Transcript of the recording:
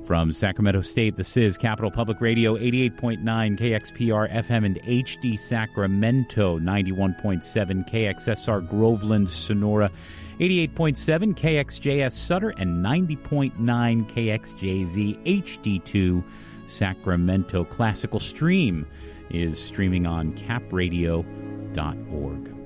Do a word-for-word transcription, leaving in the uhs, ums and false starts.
From Sacramento State, this is Capital Public Radio, eighty-eight point nine K X P R F M and H D Sacramento, ninety-one point seven K X S R Groveland, Sonora, eighty-eight point seven K X J S Sutter, and ninety point nine K X J Z H D two Sacramento. Classical Stream is streaming on cap radio dot org.